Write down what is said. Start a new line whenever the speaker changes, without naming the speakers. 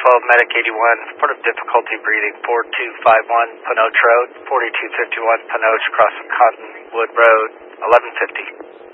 Medic 81, support of difficulty breathing, 4251 Panoche Road, 4251 Panoche, across Cottonwood Road, 1150.